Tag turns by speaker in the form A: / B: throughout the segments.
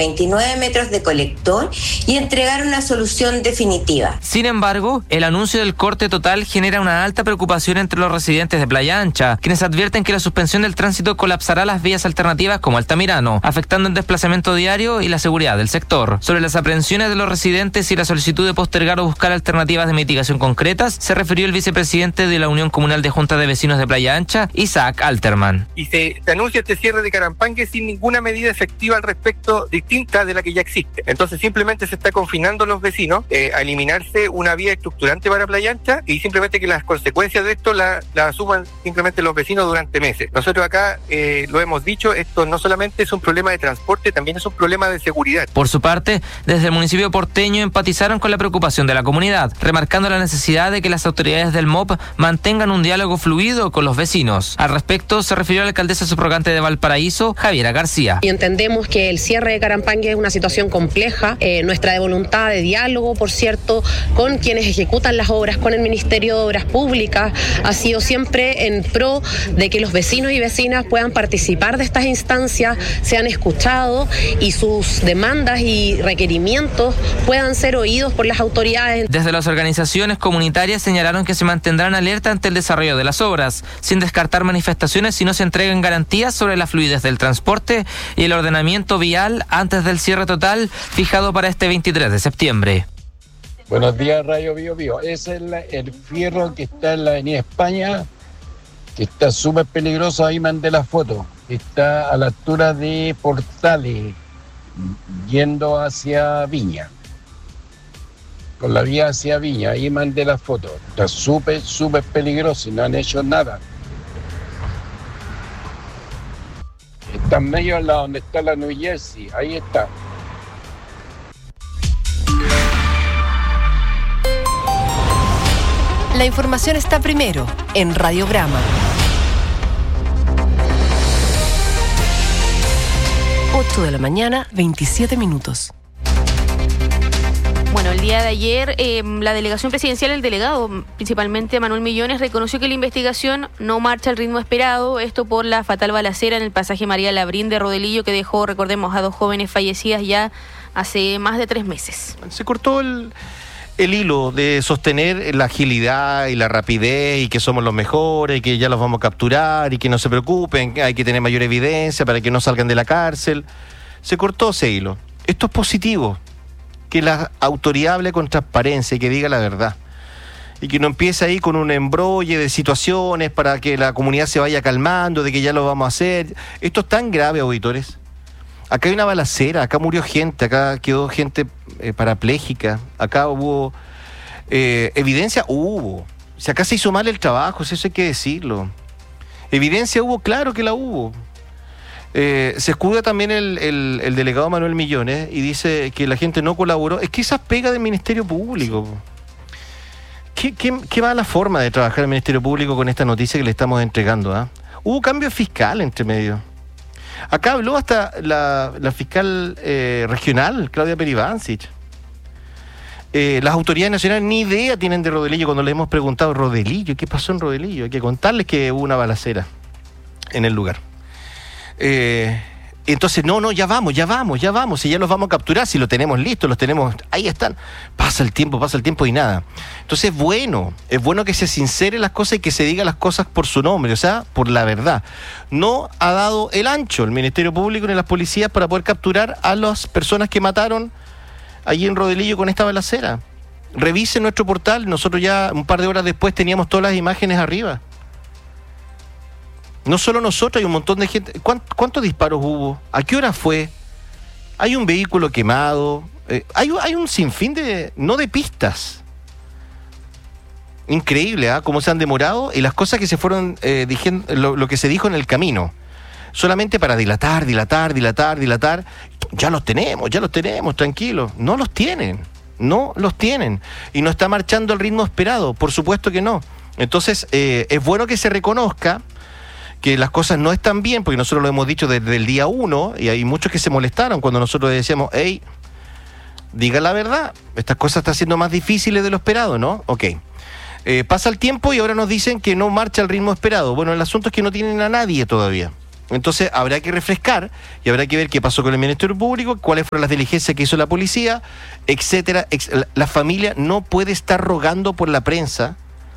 A: 29 metros de colector y entregar una solución definitiva.
B: Sin embargo, el anuncio del corte total genera una alta preocupación entre los residentes de Playa Ancha, quienes advierten que la suspensión del tránsito colapsará las vías alternativas como Altamirano, afectando el desplazamiento diario y la seguridad del sector. Sobre las aprehensiones de los residentes y la solicitud de postergar o buscar alternativas de mitigación concretas, se refirió el vicepresidente de la Unión Comunal de Junta de Vecinos de Playa Ancha, Isaac Alterman.
C: Y se anuncia este cierre de Carampangue sin ninguna medida efectiva al respecto distinta de la que ya existe. Entonces simplemente se está confinando a los vecinos a eliminarse una vía estructurante para Playa Ancha y simplemente que las consecuencias de esto la asuman simplemente los vecinos durante meses. Nosotros acá lo hemos dicho, esto no solamente es un problema de transporte, también es un problema de seguridad.
B: Por su parte, desde el municipio porteño empatizaron con la preocupación de la comunidad, remarcando la necesidad de que las autoridades del MOP mantengan un diálogo fluido con los vecinos. Al respecto, se refirió a la alcaldesa subrogante de Valparaíso, Javiera García.
D: Y entendemos que el cierre de Carampangue es una situación compleja, nuestra voluntad de diálogo, por cierto, con quienes ejecutan las obras, con el Ministerio de Obras Públicas, ha sido siempre en pro de que los vecinos y vecinas puedan participar de estas instancias, sean escuchados y sus demandas y requerimientos puedan ser oídos por las autoridades.
B: Desde las organizaciones comunitarias señalaron que se mantendrán alerta ante el desarrollo de las obras, sin descartar manifestaciones si no se entregan garantías sobre la fluidez del transporte y el ordenamiento vial antes del cierre total fijado para este 23 de septiembre.
E: Buenos días, Radio Bio Bio. Ese es el fierro que está en la Avenida España, que está súper peligroso. Ahí mandé la foto. Está a la altura de Portales, yendo hacia Viña. Con la vía hacia Viña, ahí mandé la foto. Está súper peligroso y no han hecho nada. Está en medio de donde está la New Jersey, ahí está.
F: La información está primero en Radiograma. 8 de la mañana, 27 minutos.
G: Bueno, el día de ayer la delegación presidencial, el delegado, principalmente Manuel Millones, reconoció que la investigación no marcha al ritmo esperado, esto por la fatal balacera en el pasaje María Labrín de Rodelillo que dejó, recordemos, a 2 jóvenes fallecidas ya hace más de 3 meses.
C: Se cortó el hilo de sostener la agilidad y la rapidez y que somos los mejores y que ya los vamos a capturar y que no se preocupen, hay que tener mayor evidencia para que no salgan de la cárcel. Se cortó ese hilo. Esto es positivo. Que la autoridad hable con transparencia y que diga la verdad. Y que no empiece ahí con un embrolle de situaciones para que la comunidad se vaya calmando, de que ya lo vamos a hacer. Esto es tan grave, auditores. Acá hay una balacera, acá murió gente, acá quedó gente parapléjica, acá hubo evidencia, hubo. Si acá se hizo mal el trabajo, si eso hay que decirlo. Evidencia hubo, claro que la hubo. Se escuda también el delegado Manuel Millones y dice que la gente no colaboró. Es que esa es pega del Ministerio Público. ¿Qué mala forma de trabajar el Ministerio Público con esta noticia que le estamos entregando? Hubo cambio fiscal entre medio. Acá habló hasta la fiscal regional, Claudia Peribancic. Las autoridades nacionales ni idea tienen de Rodelillo. Cuando le hemos preguntado, Rodelillo, ¿qué pasó en Rodelillo? Hay que contarles que hubo una balacera en el lugar. Entonces, no, ya vamos, si ya los vamos a capturar, si lo tenemos listo, los tenemos, ahí están. Pasa el tiempo y nada. Entonces es bueno que se sinceren las cosas y que se digan las cosas por su nombre, o sea, por la verdad. No ha dado el ancho el Ministerio Público ni las policías para poder capturar a las personas que mataron allí en Rodelillo con esta balacera. Revisen nuestro portal, nosotros ya un par de horas después teníamos todas las imágenes arriba. No solo nosotros, hay un montón de gente. ¿Cuántos disparos hubo? ¿A qué hora fue? Hay un vehículo quemado. Hay un sinfín no de pistas. Increíble, cómo se han demorado y las cosas que se fueron diciendo, lo que se dijo en el camino. Solamente para dilatar. Ya los tenemos, tranquilos. No los tienen. Y no está marchando al ritmo esperado. Por supuesto que no. Entonces, es bueno que se reconozca que las cosas no están bien, porque nosotros lo hemos dicho desde el día 1, y hay muchos que se molestaron cuando nosotros decíamos, hey, diga la verdad, estas cosas están siendo más difíciles de lo esperado, ¿no? Ok. Pasa el tiempo y ahora nos dicen que no marcha al ritmo esperado. Bueno, el asunto es que no tienen a nadie todavía. Entonces habrá que refrescar y habrá que ver qué pasó con el Ministerio Público, cuáles fueron las diligencias que hizo la policía, etcétera. La familia no puede estar rogando por la prensa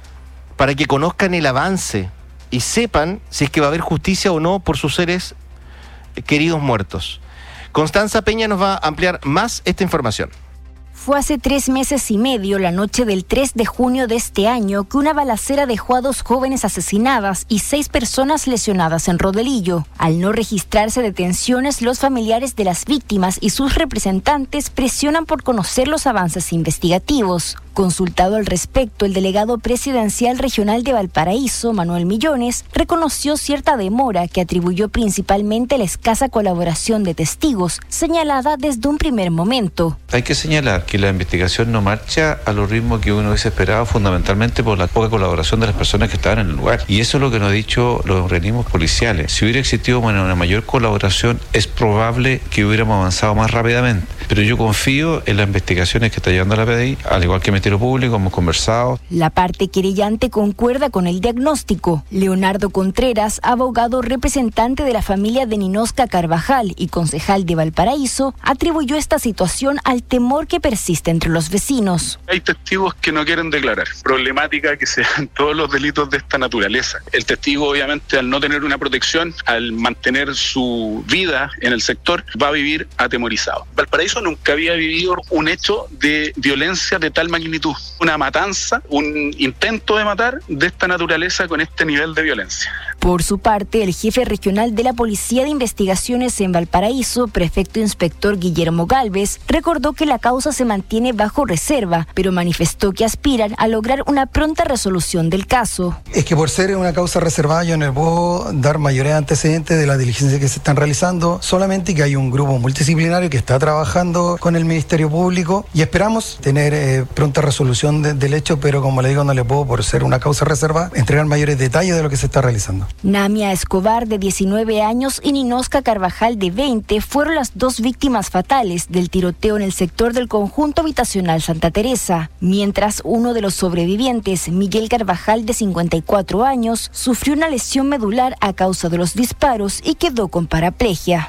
C: para que conozcan el avance y sepan si es que va a haber justicia o no por sus seres queridos muertos. Constanza Peña nos va a ampliar más esta información.
H: Fue hace 3 meses y medio, la noche del 3 de junio de este año, que una balacera dejó a 2 jóvenes asesinadas y 6 personas lesionadas en Rodelillo. Al no registrarse detenciones, los familiares de las víctimas y sus representantes presionan por conocer los avances investigativos. Consultado al respecto, el delegado presidencial regional de Valparaíso, Manuel Millones, reconoció cierta demora que atribuyó principalmente a la escasa colaboración de testigos, señalada desde un primer momento.
I: Hay que señalar que la investigación no marcha a los ritmos que uno hubiese esperado, fundamentalmente por la poca colaboración de las personas que estaban en el lugar. Y eso es lo que nos han dicho los organismos policiales. Si hubiera existido una mayor colaboración, es probable que hubiéramos avanzado más rápidamente. Pero yo confío en las investigaciones que está llevando la PDI, al igual que el Ministerio Público, hemos conversado.
H: La parte querellante concuerda con el diagnóstico. Leonardo Contreras, abogado representante de la familia de Ninosca Carvajal y concejal de Valparaíso, atribuyó esta situación al temor que persiste entre los vecinos.
J: Hay testigos que no quieren declarar. Problemática que se dan todos los delitos de esta naturaleza. El testigo, obviamente, al no tener una protección, al mantener su vida en el sector, va a vivir atemorizado. Valparaíso nunca había vivido un hecho de violencia de tal magnitud. Una matanza, un intento de matar de esta naturaleza con este nivel de violencia.
H: Por su parte, el jefe regional de la Policía de Investigaciones en Valparaíso, prefecto inspector Guillermo Gálvez, recordó que la causa se mantiene bajo reserva, pero manifestó que aspiran a lograr una pronta resolución del caso.
K: Es que por ser una causa reservada yo no puedo dar mayores antecedentes de las diligencias que se están realizando, solamente que hay un grupo multidisciplinario que está trabajando con el Ministerio Público y esperamos tener pronta resolución del hecho, pero como le digo, no le puedo, por ser una causa reservada, entregar mayores detalles de lo que se está realizando.
H: Namia Escobar, de 19 años, y Ninosca Carvajal, de 20, fueron las 2 víctimas fatales del tiroteo en el sector del conjunto habitacional Santa Teresa, mientras uno de los sobrevivientes, Miguel Carvajal, de 54 años, sufrió una lesión medular a causa de los disparos y quedó con paraplegia.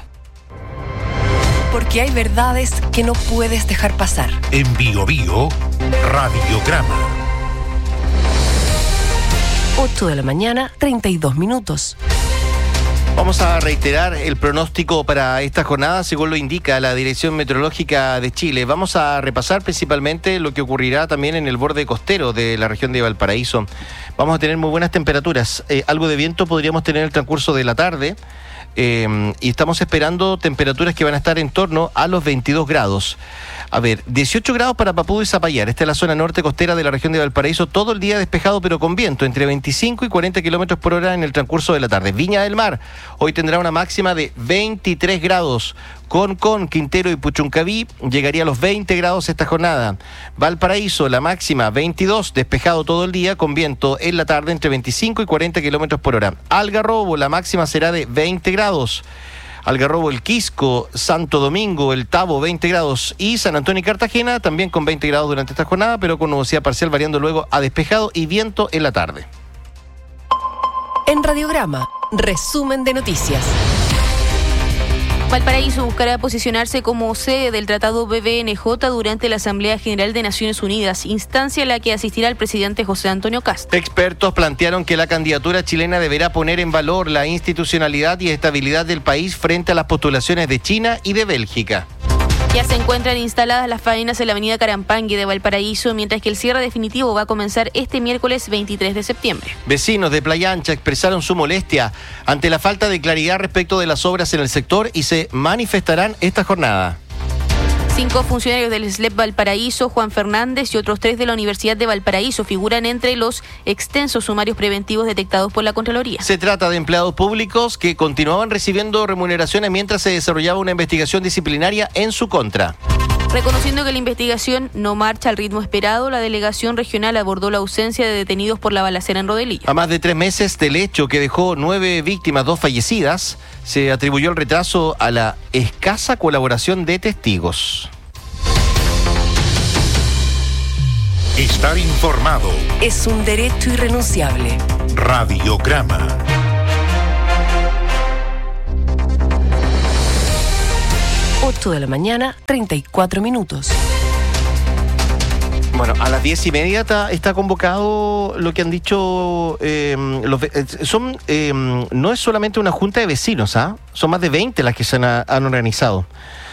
F: Porque hay verdades que no puedes dejar pasar.
L: En Bio Bio, Radiograma.
F: 8 de la mañana, 32 minutos.
C: Vamos a reiterar el pronóstico para esta jornada según lo indica la Dirección Meteorológica de Chile. Vamos a repasar principalmente lo que ocurrirá también en el borde costero de la región de Valparaíso. Vamos a tener muy buenas temperaturas. Algo de viento podríamos tener en el transcurso de la tarde. Y estamos esperando temperaturas que van a estar en torno a los 22 grados. A ver, 18 grados para Papudo y Zapallar. Esta es la zona norte costera de la región de Valparaíso. Todo el día despejado pero con viento, entre 25 y 40 kilómetros por hora en el transcurso de la tarde. Viña del Mar, hoy tendrá una máxima de 23 grados. Con Quintero y Puchuncaví llegaría a los 20 grados esta jornada. Valparaíso, la máxima 22, despejado todo el día, con viento en la tarde entre 25 y 40 kilómetros por hora. Algarrobo, la máxima será de 20 grados. Algarrobo, el Quisco, Santo Domingo, el Tabo, 20 grados. Y San Antonio y Cartagena, también con 20 grados durante esta jornada, pero con nubosidad parcial variando luego a despejado y viento en la tarde.
F: En Radiograma, resumen de noticias.
G: Valparaíso buscará posicionarse como sede del Tratado BBNJ durante la Asamblea General de Naciones Unidas, instancia a la que asistirá el presidente José Antonio Kast.
C: Expertos plantearon que la candidatura chilena deberá poner en valor la institucionalidad y estabilidad del país frente a las postulaciones de China y de Bélgica.
G: Ya se encuentran instaladas las faenas en la avenida Carampangui de Valparaíso, mientras que el cierre definitivo va a comenzar este miércoles 23 de septiembre.
C: Vecinos de Playa Ancha expresaron su molestia ante la falta de claridad respecto de las obras en el sector y se manifestarán esta jornada.
G: 5 funcionarios del SLEP Valparaíso, Juan Fernández, y otros 3 de la Universidad de Valparaíso figuran entre los extensos sumarios preventivos detectados por la Contraloría.
C: Se trata de empleados públicos que continuaban recibiendo remuneraciones mientras se desarrollaba una investigación disciplinaria en su contra.
G: Reconociendo que la investigación no marcha al ritmo esperado, la delegación regional abordó la ausencia de detenidos por la balacera en Rodelillo.
C: A más de 3 meses del hecho que dejó 9 víctimas, 2 fallecidas, se atribuyó el retraso a la escasa colaboración de testigos.
L: Estar informado
F: es un derecho irrenunciable.
L: Radiograma.
F: 8 de la mañana, 34 minutos.
C: Bueno, a las 10:30 está convocado lo que han dicho no es solamente una junta de vecinos, son más de 20 las que se han organizado.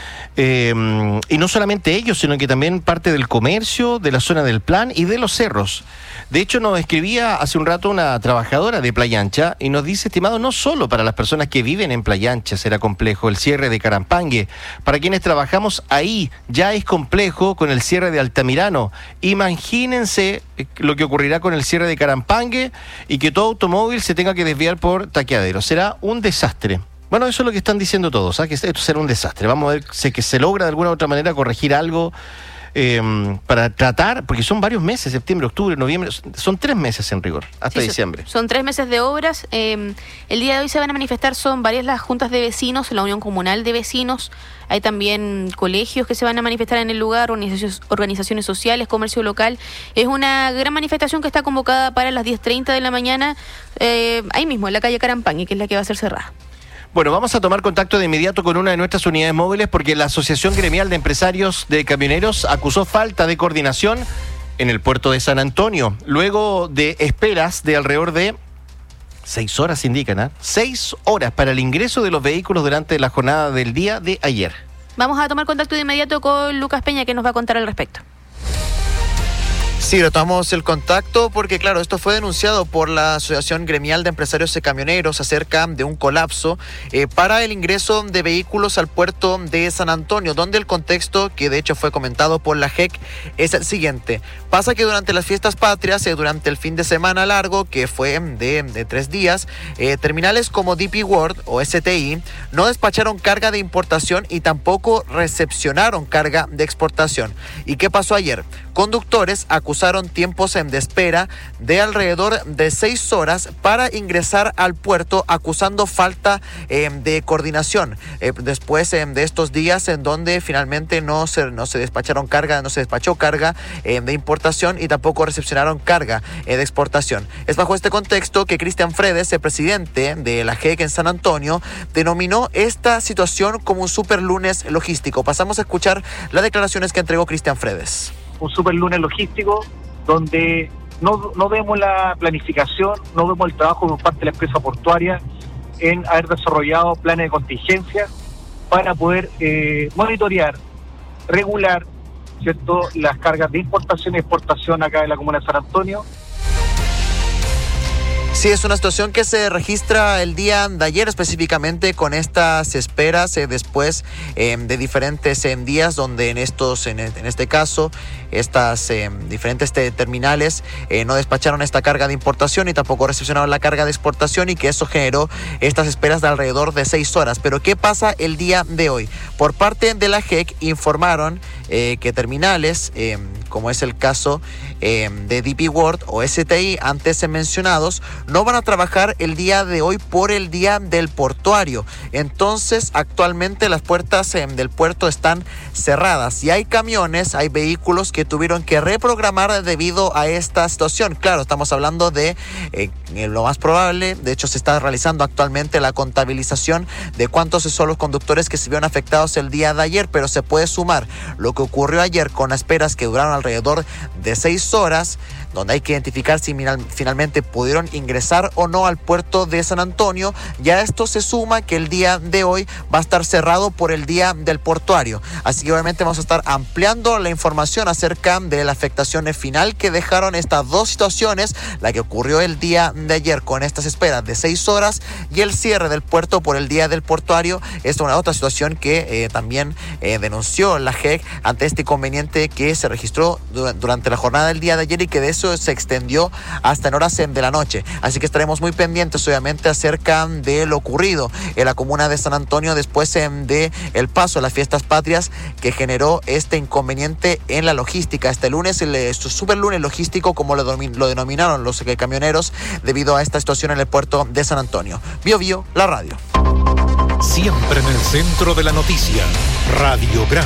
C: Y no solamente ellos, sino que también parte del comercio, de la zona del plan y de los cerros. De hecho, nos escribía hace un rato una trabajadora de Playa Ancha y nos dice, estimado, no solo para las personas que viven en Playa Ancha será complejo el cierre de Carampangue, para quienes trabajamos ahí ya es complejo con el cierre de Altamirano. Imagínense lo que ocurrirá con el cierre de Carampangue y que todo automóvil se tenga que desviar por Taqueadero. Será un desastre. Bueno, eso es lo que están diciendo todos, que esto será un desastre. Vamos a ver si que se logra de alguna u otra manera corregir algo para tratar, porque son varios meses, septiembre, octubre, noviembre, son 3 meses en rigor, hasta diciembre.
G: Son 3 meses de obras. El día de hoy se van a manifestar, son varias las juntas de vecinos, la Unión Comunal de Vecinos, hay también colegios que se van a manifestar en el lugar, organizaciones sociales, comercio local. Es una gran manifestación que está convocada para las 10:30 de la mañana, ahí mismo, en la calle Carampangue, que es la que va a ser cerrada.
C: Bueno, vamos a tomar contacto de inmediato con una de nuestras unidades móviles porque la Asociación Gremial de Empresarios de Camioneros acusó falta de coordinación en el puerto de San Antonio, luego de esperas de alrededor de 6 horas, indican, 6 horas para el ingreso de los vehículos durante la jornada del día de ayer.
G: Vamos a tomar contacto de inmediato con Lucas Peña, que nos va a contar al respecto.
M: Sí, retomamos el contacto porque, claro, esto fue denunciado por la Asociación Gremial de Empresarios de Camioneros acerca de un colapso para el ingreso de vehículos al puerto de San Antonio, donde el contexto, que de hecho fue comentado por la JEC, es el siguiente. Pasa que durante las fiestas patrias, durante el fin de semana largo, que fue de 3 días, terminales como DP World o STI no despacharon carga de importación y tampoco recepcionaron carga de exportación. ¿Y qué pasó ayer? Conductores acusaron tiempos de espera de alrededor de 6 horas para ingresar al puerto, acusando falta de coordinación. Después de estos días en donde finalmente no se despacharon carga, no se despachó carga de importación y tampoco recepcionaron carga de exportación. Es bajo este contexto que Cristian Fredes, el presidente de la JEC en San Antonio, denominó esta situación como un super lunes logístico. Pasamos a escuchar las declaraciones que entregó Cristian Fredes.
N: Un super lunes logístico donde no vemos la planificación, no vemos el trabajo por parte de la empresa portuaria en haber desarrollado planes de contingencia para poder monitorear, regular, ¿cierto?, las cargas de importación y exportación acá en la comuna de San Antonio.
M: Sí, es una situación que se registra el día de ayer específicamente con estas esperas después de diferentes días donde en este caso estas diferentes terminales no despacharon esta carga de importación y tampoco recepcionaron la carga de exportación y que eso generó estas esperas de alrededor de 6 horas. Pero ¿qué pasa el día de hoy? Por parte de la JEC informaron que terminales, como es el caso de DP World o STI antes mencionados, no van a trabajar el día de hoy por el día del portuario. Entonces, actualmente las puertas del puerto están cerradas y hay camiones, hay vehículos que tuvieron que reprogramar debido a esta situación. Claro, estamos hablando de lo más probable, de hecho se está realizando actualmente la contabilización de cuántos son los conductores que se vieron afectados el día de ayer, pero se puede sumar lo que ocurrió ayer con esperas que duraron alrededor de 6 horas, donde hay que identificar si finalmente pudieron ingresar o no al puerto de San Antonio. Ya esto se suma que el día de hoy va a estar cerrado por el día del portuario. Así que obviamente vamos a estar ampliando la información acerca de la afectación final que dejaron estas dos situaciones, la que ocurrió el día de ayer con estas esperas de 6 horas y el cierre del puerto por el día del portuario. Esta es una otra situación que también denunció la JEC ante este inconveniente que se registró durante la jornada del día de ayer y que de eso se extendió hasta en horas de la noche. Así que estaremos muy pendientes obviamente acerca de lo ocurrido en la comuna de San Antonio después de el paso a las fiestas patrias que generó este inconveniente en la logística. Este lunes, el super lunes logístico, como lo denominaron los camioneros debido a esta situación en el puerto de San Antonio. Bio Bio, la radio.
L: Siempre en el centro de la noticia, Radiograma.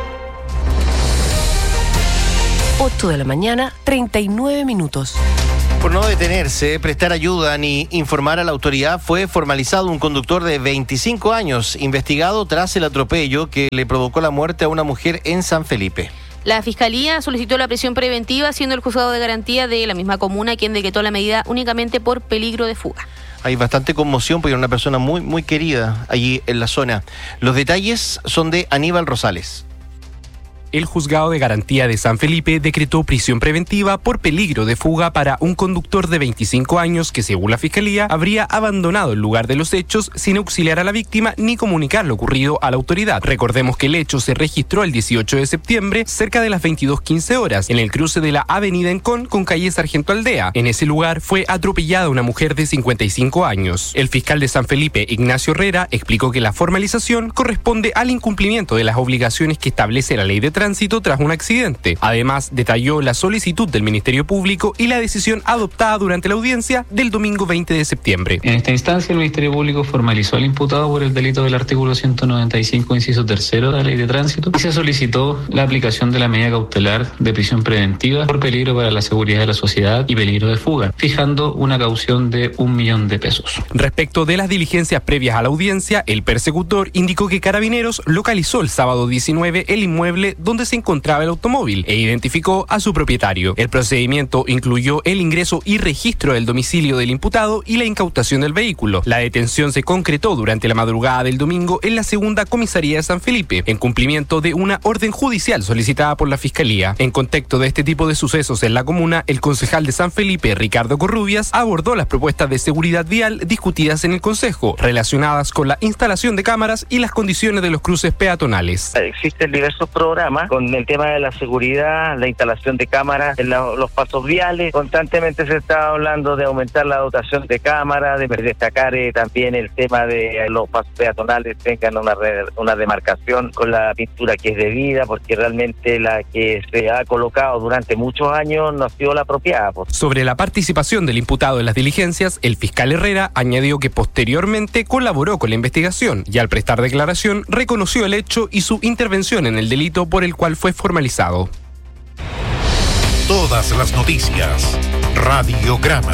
F: 8 de la mañana, 39 minutos.
C: Por no detenerse, prestar ayuda ni informar a la autoridad, fue formalizado un conductor de 25 años, investigado tras el atropello que le provocó la muerte a una mujer en San Felipe.
G: La Fiscalía solicitó la prisión preventiva, siendo el juzgado de garantía de la misma comuna quien decretó la medida únicamente por peligro de fuga.
C: Hay bastante conmoción porque era una persona muy, muy querida allí en la zona. Los detalles son de Aníbal Rosales.
O: El juzgado de garantía de San Felipe decretó prisión preventiva por peligro de fuga para un conductor de 25 años que, según la Fiscalía, habría abandonado el lugar de los hechos sin auxiliar a la víctima ni comunicar lo ocurrido a la autoridad. Recordemos que el hecho se registró el 18 de septiembre, cerca de las 22:15 horas, en el cruce de la avenida Encón con calle Sargento Aldea. En ese lugar fue atropellada una mujer de 55 años. El fiscal de San Felipe, Ignacio Herrera, explicó que la formalización corresponde al incumplimiento de las obligaciones que establece la ley de tránsito tras un accidente. Además, detalló la solicitud del Ministerio Público y la decisión adoptada durante la audiencia del domingo 20 de septiembre.
P: En esta instancia, el Ministerio Público formalizó al imputado por el delito del artículo 195, inciso 3 de la Ley de Tránsito, y se solicitó la aplicación de la medida cautelar de prisión preventiva por peligro para la seguridad de la sociedad y peligro de fuga, fijando una caución de 1 millón de pesos.
O: Respecto de las diligencias previas a la audiencia, el persecutor indicó que Carabineros localizó el sábado 19 el inmueble donde se encontraba el automóvil e identificó a su propietario. El procedimiento incluyó el ingreso y registro del domicilio del imputado y la incautación del vehículo. La detención se concretó durante la madrugada del domingo en la segunda comisaría de San Felipe, en cumplimiento de una orden judicial solicitada por la Fiscalía. En contexto de este tipo de sucesos en la comuna, el concejal de San Felipe, Ricardo Corrubias, abordó las propuestas de seguridad vial discutidas en el Consejo, relacionadas con la instalación de cámaras y las condiciones de los cruces peatonales.
Q: Existen diversos programas con el tema de la seguridad, la instalación de cámaras en los pasos viales. Constantemente se está hablando de aumentar la dotación de cámaras, de destacar también el tema de los pasos peatonales tengan una demarcación con la pintura que es debida, porque realmente la que se ha colocado durante muchos años no ha sido la apropiada.
O: Sobre la participación del imputado en las diligencias, el fiscal Herrera añadió que posteriormente colaboró con la investigación y al prestar declaración reconoció el hecho y su intervención en el delito por el cual fue formalizado.
L: Todas las noticias. Radiograma.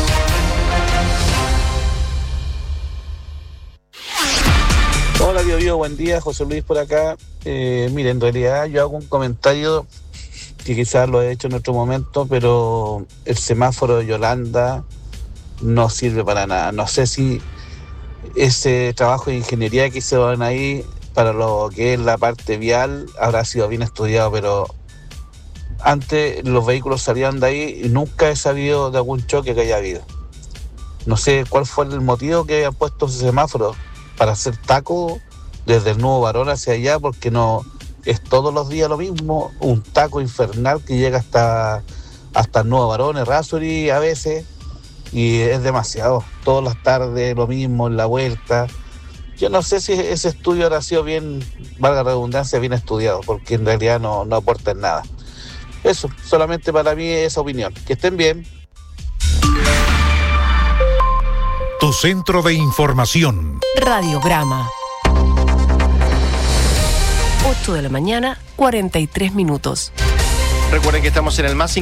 R: Hola, Bio, buen día. José Luis por acá. Mire, en realidad yo hago un comentario que quizás lo he hecho en otro momento, pero el semáforo de Yolanda no sirve para nada. No sé si ese trabajo de ingeniería que hicieron ahí para lo que es la parte vial habrá sido bien estudiado, pero antes los vehículos salían de ahí y nunca he sabido de algún choque que haya habido. No sé cuál fue el motivo que hayan puesto ese semáforo para hacer taco desde el Nuevo Barón hacia allá, porque no es todos los días lo mismo, un taco infernal que llega hasta el Nuevo Barón, Errázuriz a veces, y es demasiado. Todas las tardes lo mismo en la vuelta. Yo no sé si ese estudio habrá sido bien, valga la redundancia, bien estudiado, porque en realidad no aporta en nada. Eso, solamente para mí esa opinión. Que estén bien.
L: Tu centro de información.
F: Radiograma. 8 de la mañana, 43 minutos.
C: Recuerden que estamos en el más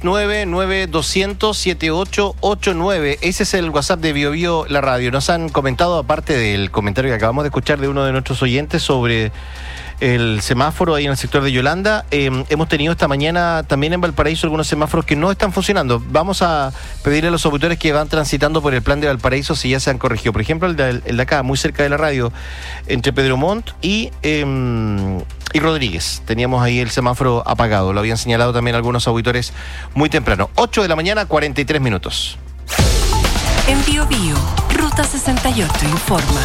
C: 569-9200-7889. Ese es el WhatsApp de BioBio, la radio. Nos han comentado, aparte del comentario que acabamos de escuchar de uno de nuestros oyentes sobre el semáforo ahí en el sector de Yolanda, hemos tenido esta mañana también en Valparaíso algunos semáforos que no están funcionando. Vamos a pedirle a los auditores que van transitando por el plan de Valparaíso si ya se han corregido. Por ejemplo, el de acá, muy cerca de la radio, entre Pedro Montt y Rodríguez. Teníamos ahí el semáforo apagado. Lo habían señalado también algunos auditores muy temprano. 8 de la mañana, 43 minutos.
F: En BioBio, Ruta 68 informa.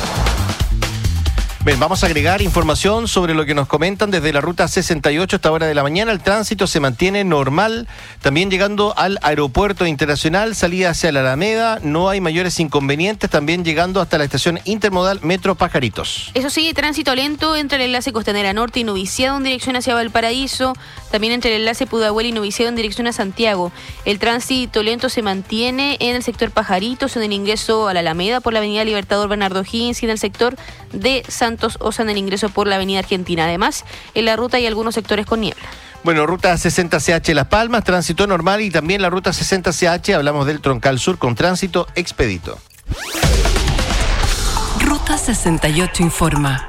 C: Bien, vamos a agregar información sobre lo que nos comentan desde la ruta 68 a esta hora de la mañana. El tránsito se mantiene normal, también llegando al aeropuerto internacional, salida hacia la Alameda, no hay mayores inconvenientes, también llegando hasta la estación intermodal Metro Pajaritos.
G: Eso sí, tránsito lento entre el enlace Costanera Norte y Noviciado en dirección hacia Valparaíso, también entre el enlace Pudahuel y Noviciado en dirección a Santiago. El tránsito lento se mantiene en el sector Pajaritos, en el ingreso a la Alameda por la avenida Libertador Bernardo Higgins y en el sector de Santos Osa en el ingreso por la avenida Argentina. Además, en la ruta hay algunos sectores con niebla.
C: Bueno, ruta 60CH Las Palmas, tránsito normal, y también la ruta 60CH, hablamos del Troncal Sur con tránsito expedito.
F: Ruta 68 informa.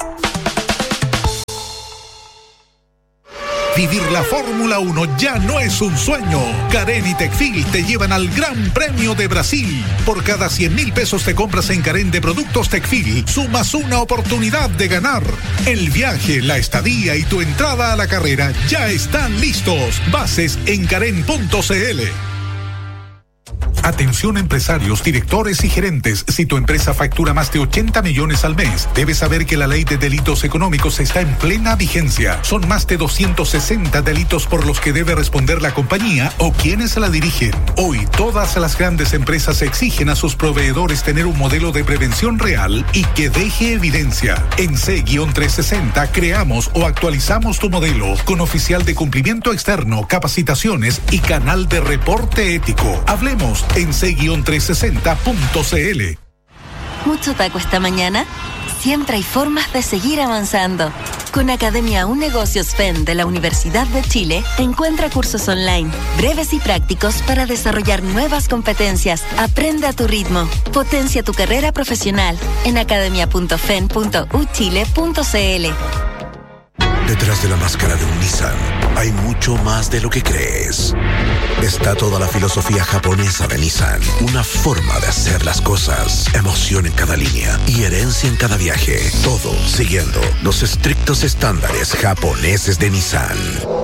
L: Vivir la Fórmula 1 ya no es un sueño. Carén y Tecfil te llevan al Gran Premio de Brasil. Por cada 100.000 pesos te compras en Carén de productos Tecfil, sumas una oportunidad de ganar. El viaje, la estadía y tu entrada a la carrera ya están listos. Bases en carén.cl. Atención empresarios, directores y gerentes. Si tu empresa factura más de 80 millones al mes, debes saber que la ley de delitos económicos está en plena vigencia. Son más de 260 delitos por los que debe responder la compañía o quienes la dirigen. Hoy, todas las grandes empresas exigen a sus proveedores tener un modelo de prevención real y que deje evidencia. En C-360 creamos o actualizamos tu modelo con oficial de cumplimiento externo, capacitaciones y canal de reporte ético. Hablemos en c-360.cl.
S: ¿Mucho taco esta mañana? Siempre hay formas de seguir avanzando. Con Academia Un Negocios FEN de la Universidad de Chile, encuentra cursos online, breves y prácticos para desarrollar nuevas competencias. Aprende a tu ritmo. Potencia tu carrera profesional en academia.fen.uchile.cl.
T: Detrás de la máscara de un Nissan hay mucho más de lo que crees. Está toda la filosofía japonesa de Nissan, una forma de hacer las cosas, emoción en cada línea y herencia en cada viaje, todo siguiendo los estrictos estándares japoneses de Nissan.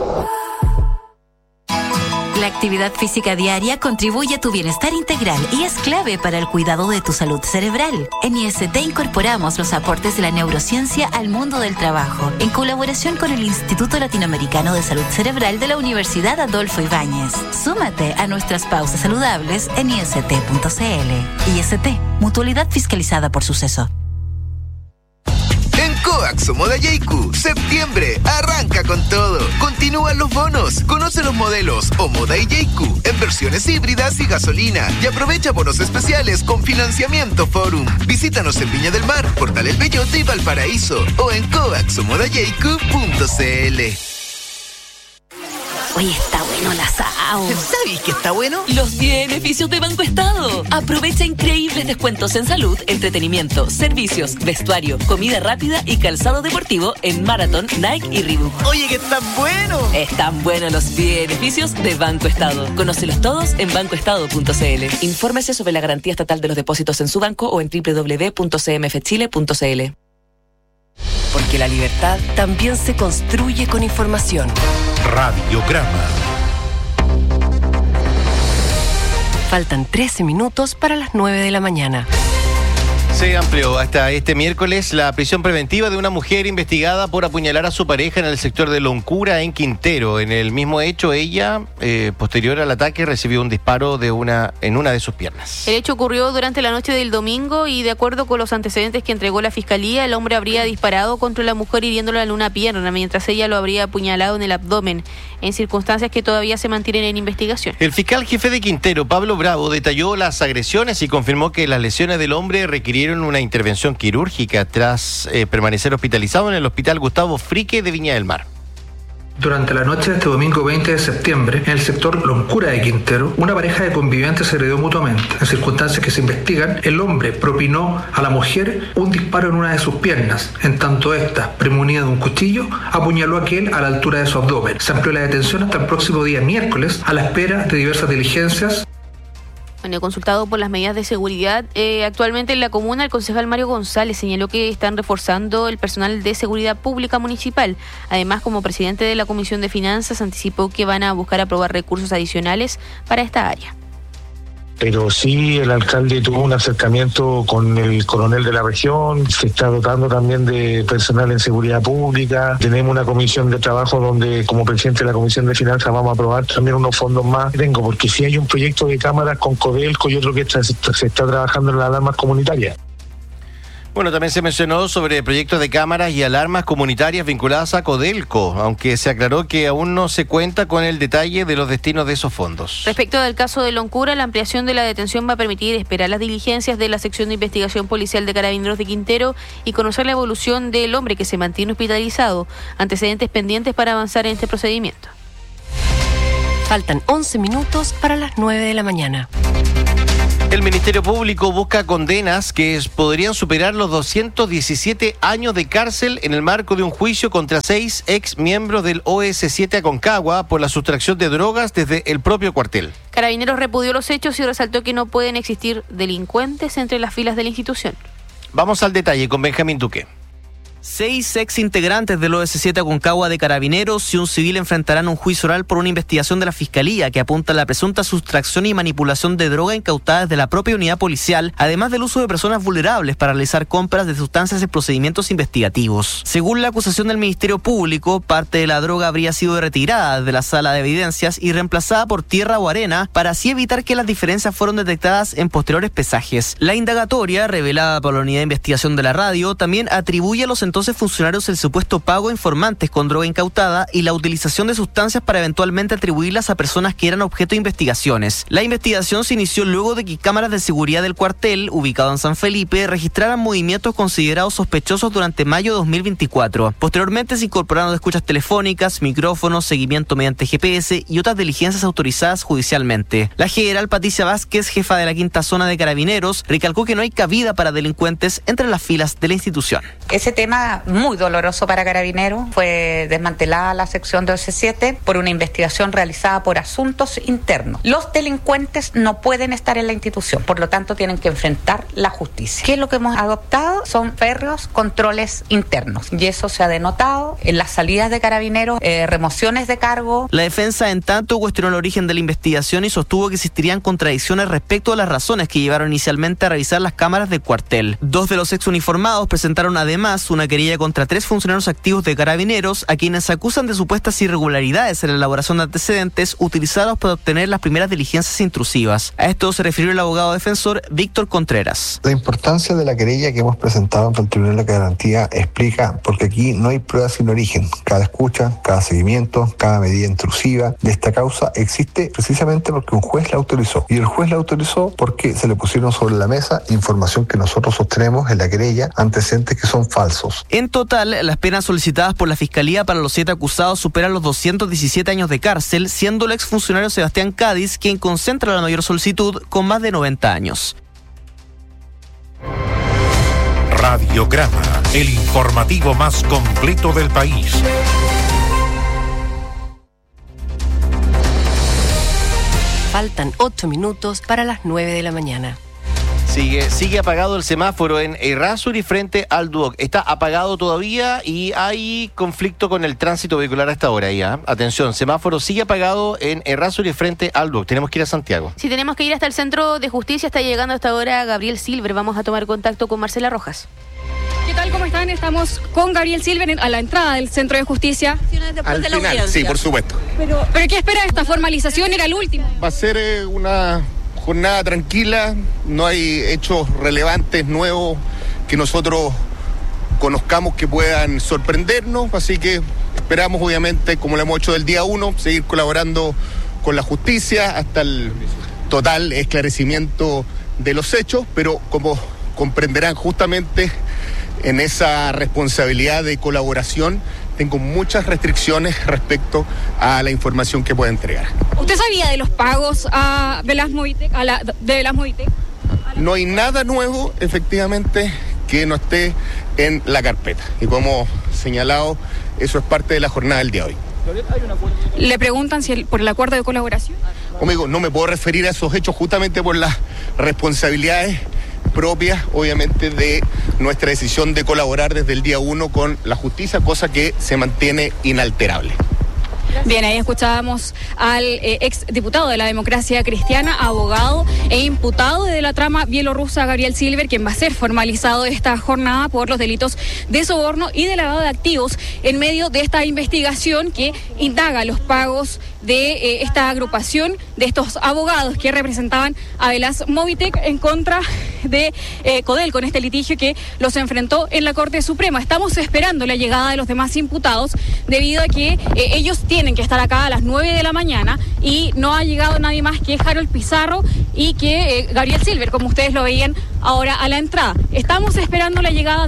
U: La actividad física diaria contribuye a tu bienestar integral y es clave para el cuidado de tu salud cerebral. En IST incorporamos los aportes de la neurociencia al mundo del trabajo, en colaboración con el Instituto Latinoamericano de Salud Cerebral de la Universidad Adolfo Ibáñez. Súmate a nuestras pausas saludables en ist.cl. IST, mutualidad fiscalizada por Suceso.
V: En Coax o Moda Yeiku, septiembre arranca con todo. Continúan los bonos. Conoce los modelos o Moda y Yeiku en versiones híbridas y gasolina. Y aprovecha bonos especiales con financiamiento Forum. Visítanos en Viña del Mar, Portal El Bellote y Valparaíso. O en coaxomodayeiku.cl.
U: Oye, está bueno el asado.
V: ¿Sabes que está bueno?
W: Los beneficios de Banco Estado. Aprovecha increíbles descuentos en salud, entretenimiento, servicios, vestuario, comida rápida y calzado deportivo en Marathon, Nike y Reebok.
V: Oye, que están buenos.
W: Están buenos los beneficios de Banco Estado. Conócelos todos en bancoestado.cl. Infórmese sobre la garantía estatal de los depósitos en su banco o en www.cmfchile.cl.
F: Porque la libertad también se construye con información.
L: Radiograma.
F: Faltan 13 minutos para las 9 de la mañana.
C: Se amplió hasta este miércoles la prisión preventiva de una mujer investigada por apuñalar a su pareja en el sector de Loncura, en Quintero. En el mismo hecho, ella, posterior al ataque, recibió un disparo en una de sus piernas.
G: El hecho ocurrió durante la noche del domingo y, de acuerdo con los antecedentes que entregó la fiscalía, el hombre habría disparado contra la mujer hiriéndola en una pierna, mientras ella lo habría apuñalado en el abdomen, en circunstancias que todavía se mantienen en investigación.
C: El fiscal jefe de Quintero, Pablo Bravo, detalló las agresiones y confirmó que las lesiones del hombre requirieron una intervención quirúrgica tras permanecer hospitalizado en el Hospital Gustavo Frique de Viña del Mar.
X: Durante la noche de este domingo 20 de septiembre, en el sector Loncura de Quintero, una pareja de convivientes se agredió mutuamente. En circunstancias que se investigan, el hombre propinó a la mujer un disparo en una de sus piernas. En tanto esta, premunida de un cuchillo, apuñaló a aquel a la altura de su abdomen. Se amplió la detención hasta el próximo día miércoles, a la espera de diversas diligencias.
G: Bueno, consultado por las medidas de seguridad, actualmente en la comuna, el concejal Mario González señaló que están reforzando el personal de seguridad pública municipal. Además, como presidente de la Comisión de Finanzas, anticipó que van a buscar aprobar recursos adicionales para esta área.
Y: Pero sí, el alcalde tuvo un acercamiento con el coronel de la región, se está dotando también de personal en seguridad pública, tenemos una comisión de trabajo donde como presidente de la Comisión de Finanzas vamos a aprobar también unos fondos más. Porque sí hay un proyecto de cámaras con Codelco y otro que se está trabajando en las alarmas comunitarias.
C: Bueno, también se mencionó sobre proyectos de cámaras y alarmas comunitarias vinculadas a Codelco, aunque se aclaró que aún no se cuenta con el detalle de los destinos de esos fondos.
G: Respecto del caso de Loncura, la ampliación de la detención va a permitir esperar las diligencias de la sección de investigación policial de Carabineros de Quintero y conocer la evolución del hombre que se mantiene hospitalizado, antecedentes pendientes para avanzar en este procedimiento.
A: Faltan 11 minutos para las 9 de la mañana.
C: El Ministerio Público busca condenas que podrían superar los 217 años de cárcel en el marco de un juicio contra 6 ex miembros del OS7 Aconcagua por la sustracción de drogas desde el propio cuartel.
G: Carabineros repudió los hechos y resaltó que no pueden existir delincuentes entre las filas de la institución.
C: Vamos al detalle con Benjamín Duque.
B: 6 ex integrantes del OS7 Aconcagua de Carabineros y un civil enfrentarán un juicio oral por una investigación de la Fiscalía que apunta a la presunta sustracción y manipulación de droga incautada desde la propia unidad policial, además del uso de personas vulnerables para realizar compras de sustancias en procedimientos investigativos. Según la acusación del Ministerio Público, parte de la droga habría sido retirada de la sala de evidencias y reemplazada por tierra o arena para así evitar que las diferencias fueran detectadas en posteriores pesajes. La indagatoria, revelada por la Unidad de Investigación de la Radio, también atribuye a los entonces funcionarios el supuesto pago a informantes con droga incautada y la utilización de sustancias para eventualmente atribuirlas a personas que eran objeto de investigaciones. La investigación se inició luego de que cámaras de seguridad del cuartel, ubicado en San Felipe, registraran movimientos considerados sospechosos durante mayo de 2024. Posteriormente se incorporaron escuchas telefónicas, micrófonos, seguimiento mediante GPS y otras diligencias autorizadas judicialmente. La general Patricia Vázquez, jefa de la quinta zona de Carabineros, recalcó que no hay cabida para delincuentes entre las filas de la institución.
D: Ese tema muy doloroso para Carabineros. Fue desmantelada la sección de OS7 por una investigación realizada por asuntos internos. Los delincuentes no pueden estar en la institución, por lo tanto tienen que enfrentar la justicia. ¿Qué es lo que hemos adoptado? Son férreos controles internos y eso se ha denotado en las salidas de Carabineros, remociones de cargo.
B: La defensa en tanto cuestionó el origen de la investigación y sostuvo que existirían contradicciones respecto a las razones que llevaron inicialmente a revisar las cámaras del cuartel. 2 de los ex uniformados presentaron además una querella contra 3 funcionarios activos de Carabineros a quienes acusan de supuestas irregularidades en la elaboración de antecedentes utilizados para obtener las primeras diligencias intrusivas. A esto se refirió el abogado defensor Víctor Contreras.
E: La importancia de la querella que hemos presentado ante el Tribunal de Garantía explica porque aquí no hay pruebas sin origen. Cada escucha, cada seguimiento, cada medida intrusiva de esta causa existe precisamente porque un juez la autorizó. Y el juez la autorizó porque se le pusieron sobre la mesa información que nosotros sostenemos en la querella, antecedentes que son falsos.
B: En total, las penas solicitadas por la Fiscalía para los 7 acusados superan los 217 años de cárcel, siendo el exfuncionario Sebastián Cádiz quien concentra la mayor solicitud con más de 90 años.
L: Radiograma, el informativo más completo del país.
A: Faltan 8 minutos para las 9 de la mañana.
C: Sigue apagado el semáforo en Errázuriz frente al Duoc. Está apagado todavía y hay conflicto con el tránsito vehicular a esta hora ya. Atención, semáforo sigue apagado en Errázuriz frente al Duoc. Tenemos que ir a Santiago.
G: Sí, tenemos que ir hasta el Centro de Justicia. Está llegando a esta hora Gabriel Silver. Vamos a tomar contacto con Marcela Rojas.
I: ¿Qué tal? ¿Cómo están? Estamos con Gabriel Silver a la entrada del Centro de Justicia.
Z: Al final, sí, por supuesto.
I: ¿Pero qué espera esta formalización? Era el último.
Z: Va a ser una jornada tranquila, no hay hechos relevantes nuevos que nosotros conozcamos que puedan sorprendernos, así que esperamos obviamente, como lo hemos hecho del día 1, seguir colaborando con la justicia hasta el total esclarecimiento de los hechos, pero como comprenderán justamente en esa responsabilidad de colaboración tengo muchas restricciones respecto a la información que pueda entregar.
I: ¿Usted sabía de los pagos de las Movitec?
Z: No hay nada nuevo, efectivamente, que no esté en la carpeta. Y como señalado, eso es parte de la jornada del día de hoy.
I: ¿Le preguntan si por el acuerdo de colaboración?
Z: Conmigo, no me puedo referir a esos hechos justamente por las responsabilidades propias, obviamente, de nuestra decisión de colaborar desde el día 1 con la justicia, cosa que se mantiene inalterable.
I: Bien, ahí escuchábamos al ex diputado de la Democracia Cristiana, abogado e imputado de la trama bielorrusa, Gabriel Silver, quien va a ser formalizado esta jornada por los delitos de soborno y de lavado de activos en medio de esta investigación que indaga los pagos de esta agrupación, de estos abogados que representaban a Velas Movitec en contra de Codel, con este litigio que los enfrentó en la Corte Suprema. Estamos esperando la llegada de los demás imputados debido a que ellos tienen que estar acá a las 9 de la mañana y no ha llegado nadie más que Harold Pizarro y que Gabriel Silver, como ustedes lo veían ahora a la entrada. Estamos esperando la llegada de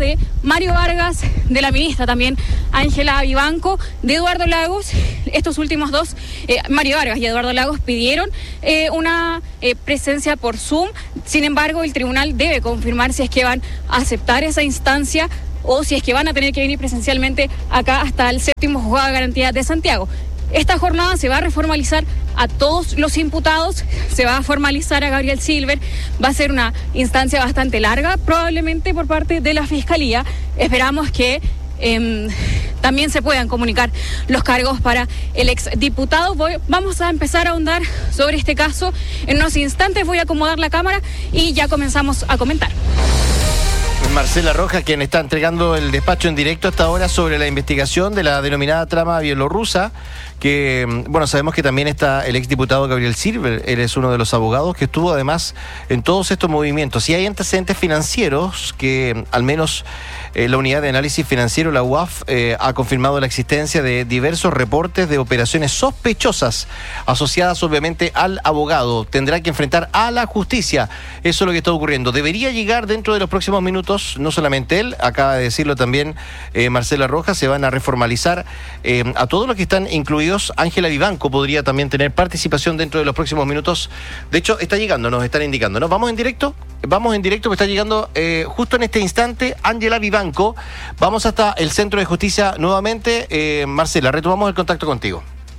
I: Mario Vargas, de la ministra también Ángela Vivanco, de Eduardo Lagos. Estos últimos dos, Mario Vargas y Eduardo Lagos, pidieron una presencia por Zoom. Sin embargo, el tribunal debe confirmar si es que van a aceptar esa instancia o si es que van a tener que venir presencialmente acá hasta el 7º Juzgado de Garantía de Santiago. Esta jornada se va a reformalizar a todos los imputados, se va a formalizar a Gabriel Silver, va a ser una instancia bastante larga, probablemente por parte de la Fiscalía. Esperamos que también se puedan comunicar los cargos para el exdiputado. Vamos a empezar a ahondar sobre este caso. En unos instantes voy a acomodar la cámara y ya comenzamos a comentar.
C: Marcela Rojas, quien está entregando el despacho en directo hasta ahora sobre la investigación de la denominada trama bielorrusa, que, bueno, sabemos que también está el exdiputado Gabriel Silver. Él es uno de los abogados que estuvo además en todos estos movimientos. Y hay antecedentes financieros que, al menos la unidad de análisis financiero, la UAF, ha confirmado la existencia de diversos reportes de operaciones sospechosas asociadas obviamente al abogado. Tendrá que enfrentar a la justicia. Eso es lo que está ocurriendo. Debería llegar dentro de los próximos minutos, no solamente él, acaba de decirlo también Marcela Rojas, se van a reformalizar a todos los que están incluidos. Ángela Vivanco podría también tener participación dentro de los próximos minutos. De hecho, está llegando, nos están indicando, ¿no? Vamos en directo, que está llegando justo en este instante Ángela Vivanco. Vamos hasta el Centro de Justicia nuevamente. Marcela, retomamos el contacto contigo.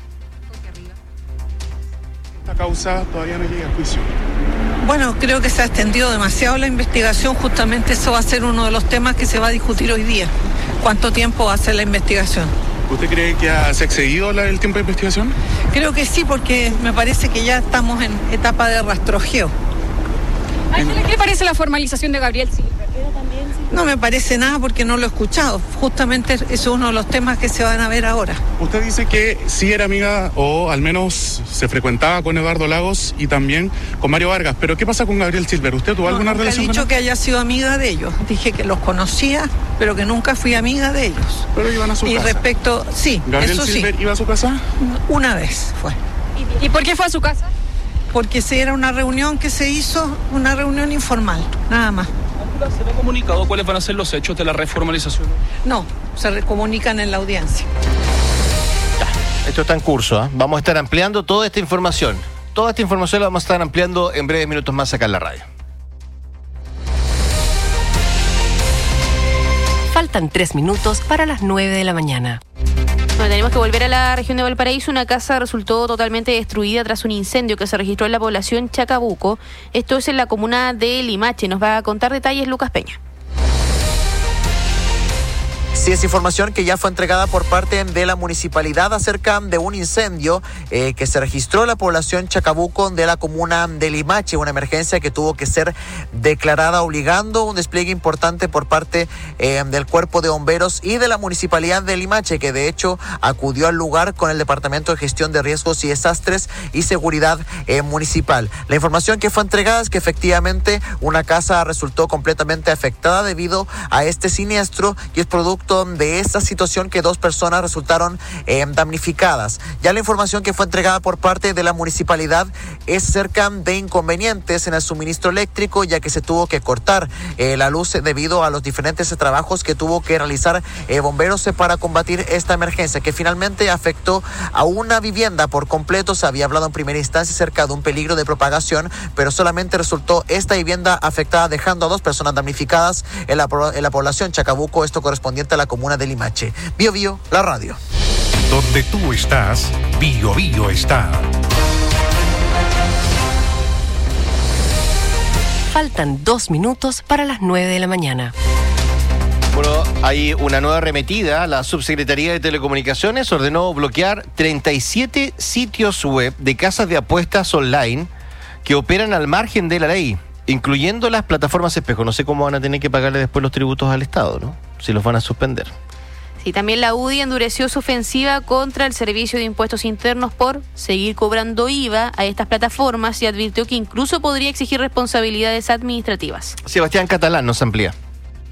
H: Esta causa todavía no llega a juicio.
J: Bueno, creo que se ha extendido demasiado la investigación. Justamente eso va a ser uno de los temas que se va a discutir hoy día. ¿Cuánto tiempo va a ser la investigación?
H: ¿Usted cree que se ha excedido el tiempo de investigación?
J: Creo que sí, porque me parece que ya estamos en etapa de rastrojeo.
I: ¿Qué le parece la formalización de Gabriel Silver?
J: No me parece nada porque no lo he escuchado. Justamente eso es uno de los temas que se van a ver ahora.
H: Usted dice que sí era amiga, o al menos se frecuentaba con Eduardo Lagos y también con Mario Vargas. ¿Pero qué pasa con Gabriel Silver? ¿Usted tuvo alguna relación con él?
J: He dicho que haya sido amiga de ellos. Dije que los conocía, pero que nunca fui amiga de ellos.
H: Pero iban a su casa.
J: Y respecto, sí,
H: ¿Gabriel Silver iba a su casa?
J: Una vez fue.
I: ¿Y por qué fue a su casa?
J: Porque era una reunión que se hizo, una reunión informal, nada más.
K: ¿Se ha comunicado cuáles van a ser los hechos de la reformalización?
J: No, se comunican en la audiencia.
C: Esto está en curso, ¿eh? Vamos a estar ampliando toda esta información. Toda esta información la vamos a estar ampliando en breves minutos más acá en la radio.
A: Faltan 3 minutos para las 9 de la mañana.
G: Bueno, tenemos que volver a la región de Valparaíso. Una casa resultó totalmente destruida tras un incendio que se registró en la población Chacabuco. Esto es en la comuna de Limache. Nos va a contar detalles Lucas Peña.
M: Sí, es información que ya fue entregada por parte de la municipalidad acerca de un incendio que se registró en la población Chacabuco de la comuna de Limache, una emergencia que tuvo que ser declarada obligando un despliegue importante por parte del cuerpo de bomberos y de la municipalidad de Limache, que de hecho acudió al lugar con el Departamento de Gestión de Riesgos y Desastres y Seguridad Municipal. La información que fue entregada es que efectivamente una casa resultó completamente afectada debido a este siniestro y es producto de esta situación que 2 personas resultaron damnificadas. Ya la información que fue entregada por parte de la municipalidad es acerca de inconvenientes en el suministro eléctrico, ya que se tuvo que cortar la luz debido a los diferentes trabajos que tuvo que realizar bomberos para combatir esta emergencia, que finalmente afectó a una vivienda por completo. Se había hablado en primera instancia acerca de un peligro de propagación, pero solamente resultó esta vivienda afectada, dejando a 2 personas damnificadas en la población Chacabuco, esto correspondiente a la comuna de Limache. Bio Bio, la radio.
L: Donde tú estás, Bio Bio está.
A: Faltan 2 minutos para las 9 de la mañana.
C: Bueno, hay una nueva arremetida. La Subsecretaría de Telecomunicaciones ordenó bloquear 37 sitios web de casas de apuestas online que operan al margen de la ley, incluyendo las plataformas espejo. No sé cómo van a tener que pagarle después los tributos al Estado, ¿no? Si los van a suspender.
G: Sí, también la UDI endureció su ofensiva contra el Servicio de Impuestos Internos por seguir cobrando IVA a estas plataformas y advirtió que incluso podría exigir responsabilidades administrativas.
C: Sebastián Catalán nos amplía.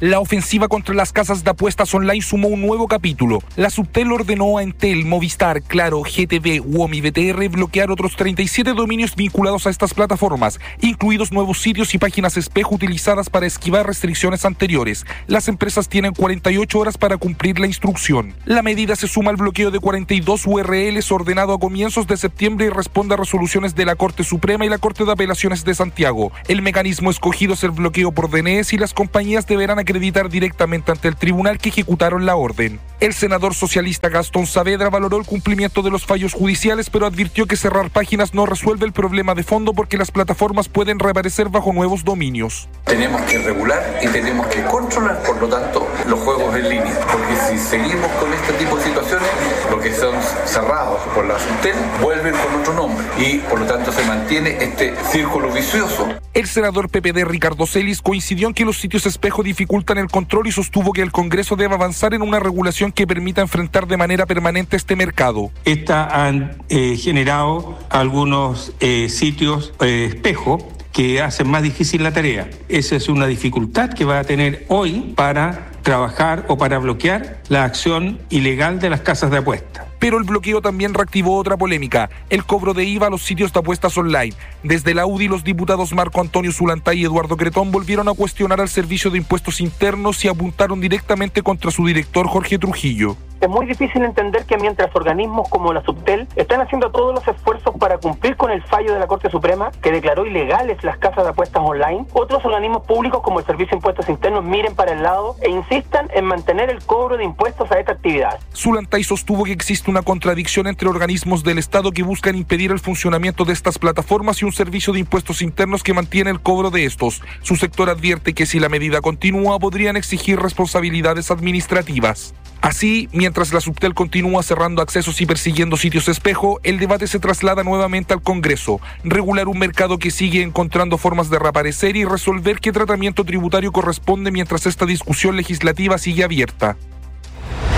N: La ofensiva contra las casas de apuestas online sumó un nuevo capítulo. La Subtel ordenó a Entel, Movistar, Claro, GTV, WOM y BTR bloquear otros 37 dominios vinculados a estas plataformas, incluidos nuevos sitios y páginas espejo utilizadas para esquivar restricciones anteriores. Las empresas tienen 48 horas para cumplir la instrucción. La medida se suma al bloqueo de 42 URLs ordenado a comienzos de septiembre y responde a resoluciones de la Corte Suprema y la Corte de Apelaciones de Santiago. El mecanismo escogido es el bloqueo por DNS y las compañías deberán acreditar directamente ante el tribunal que ejecutaron la orden. El senador socialista Gastón Saavedra valoró el cumplimiento de los fallos judiciales, pero advirtió que cerrar páginas no resuelve el problema de fondo porque las plataformas pueden reaparecer bajo nuevos dominios.
O: Tenemos que regular y tenemos que controlar, por lo tanto, los juegos en línea, porque si seguimos con este tipo de situaciones, lo que son cerrados por la Subtel vuelven con otro nombre y por lo tanto se mantiene este círculo vicioso.
N: El senador PPD Ricardo Celis coincidió en que los sitios espejo dificultan el control y sostuvo que el Congreso debe avanzar en una regulación que permita enfrentar de manera permanente este mercado.
P: Esta han generado algunos sitios espejo que hacen más difícil la tarea. Esa es una dificultad que va a tener hoy para trabajar o para bloquear la acción ilegal de las casas de apuesta.
N: Pero el bloqueo también reactivó otra polémica, el cobro de IVA a los sitios de apuestas online. Desde la UDI, los diputados Marco Antonio Zulantay y Eduardo Cretón volvieron a cuestionar al Servicio de Impuestos Internos y apuntaron directamente contra su director Jorge Trujillo.
Q: Es muy difícil entender que mientras organismos como la Subtel están haciendo todos los esfuerzos para cumplir con el fallo de la Corte Suprema que declaró ilegales las casas de apuestas online, otros organismos públicos como el Servicio de Impuestos Internos miren para el lado e insistan en mantener el cobro de impuestos a esta actividad.
N: Zulantay sostuvo que existe una contradicción entre organismos del Estado que buscan impedir el funcionamiento de estas plataformas y un Servicio de Impuestos Internos que mantiene el cobro de estos. Su sector advierte que si la medida continúa podrían exigir responsabilidades administrativas. Así, mientras la Subtel continúa cerrando accesos y persiguiendo sitios espejo, el debate se traslada nuevamente al Congreso. Regular un mercado que sigue encontrando formas de reaparecer y resolver qué tratamiento tributario corresponde mientras esta discusión legislativa sigue abierta.